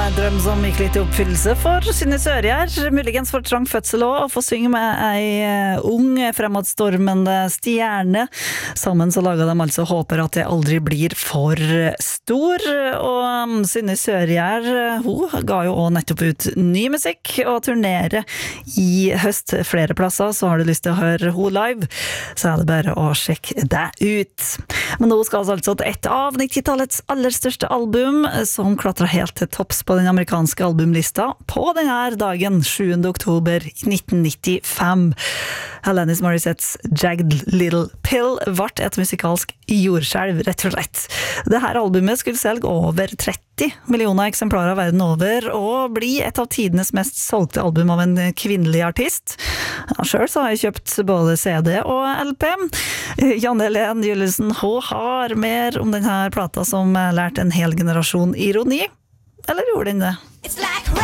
drøm som gikk litt i oppfyllelse for Synne Sørgjær. Muligens for trang fødsel også, å få synge med ei ung, fremadstormende stjerne. Sammen så laget de altså Håper at jeg aldri blir for stor. Og Synne Sørgjær, hun ga jo også nettopp ut ny musikk og turnere i høst flere plasser. Så har du lyst til å høre hun live, så er det bare å sjekke det ut. Men nå skal vi altså til et av 90-tallets aller største album, som klatret helt til topps på den amerikanske albumlista på denne dagen, 7. oktober 1995. Alanis Morissettes Jagged Little Pill ble et musikalsk jordskjelv, rett og slett. Dette albumet skulle selge over 30 millioner eksemplarer verden over, og bli et av tidenes mest solgte album av en kvinnelig artist. Selv så har jeg kjøpt både CD og LP. Janne Helen Juliussen, hun har mer om denne plata som lærte en hel generasjon ironi. Eller gjorde den det?